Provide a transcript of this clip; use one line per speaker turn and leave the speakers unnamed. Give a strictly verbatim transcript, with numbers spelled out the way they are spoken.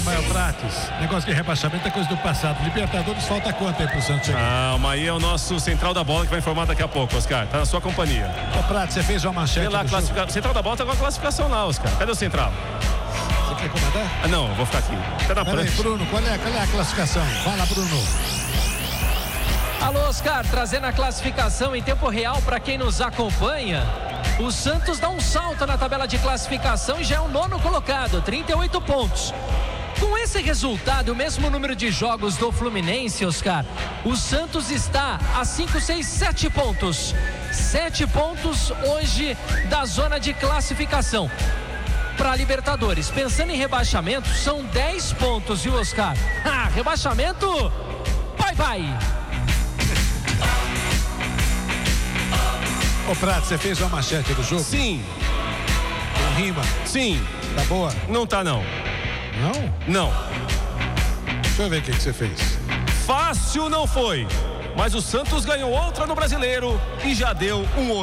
Rafael Prates, negócio de rebaixamento é coisa do passado. Libertadores, falta quanto aí pro Santos chegar?
Calma, aí é o nosso central da bola que vai informar daqui a pouco, Oscar. Tá na sua companhia.
Ô Prates, você fez uma manchete
Lá,
do
classifica...
jogo?
Central da bola tá com a classificação lá, Oscar. Cadê o central?
Você quer comandar?
Ah, não, eu vou ficar aqui. Tá na
Peraí,
prancha.
Bruno, qual é, qual é a classificação? Fala, Bruno.
Alô, Oscar, trazendo a classificação em tempo real para quem nos acompanha. O Santos dá um salto na tabela de classificação e já é o nono colocado, trinta e oito pontos. Com esse resultado, o mesmo número de jogos do Fluminense, Oscar, o Santos está a cinco, seis, sete pontos. sete pontos hoje da zona de classificação para a Libertadores. Pensando em rebaixamento, são dez pontos, viu, Oscar? Ah, rebaixamento, bye bye.
Ô Prates, você fez uma manchete do jogo?
Sim.
Tem rima?
Sim.
Tá boa?
Não tá, não.
Não?
Não.
Deixa eu ver o que, que você fez.
Fácil não foi. Mas o Santos ganhou outra no Brasileiro e já deu um